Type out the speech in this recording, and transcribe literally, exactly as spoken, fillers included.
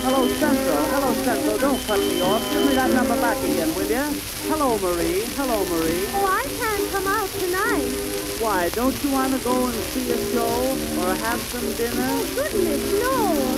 Hello, Central. Hello, Central. Don't cut me off. Give me that number back again, will you? Hello, Marie. Hello, Marie. Oh, I can't come out tonight. Why, don't you want to go and see a show or have some dinner? Oh, goodness, no.